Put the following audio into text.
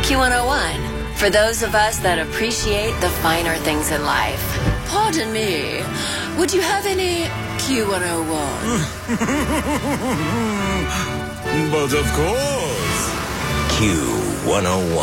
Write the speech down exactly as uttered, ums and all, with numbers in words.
Q one oh one, for those of us that appreciate the finer things in life. Pardon me, would you have any Q one oh one? But of course. Q one oh one.